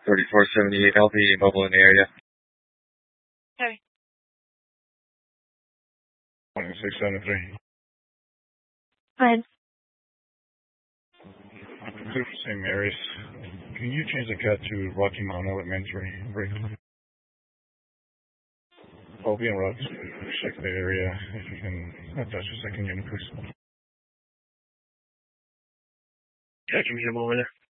3478 LV, mobile in the area. Okay. 2673. Go ahead. Same areas. Can you change the cut to Rocky Mountain Elementary? Obi and Rocks, check the area. If you can attach a second unit, please. Yeah, give me a moment there.